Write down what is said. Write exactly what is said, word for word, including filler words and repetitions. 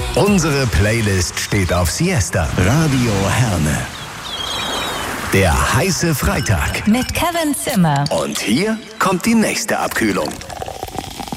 Unsere Playlist steht auf Siesta. Radio Herne. Der heiße Freitag. Mit Kevin Zimmer. Und hier kommt die nächste Abkühlung.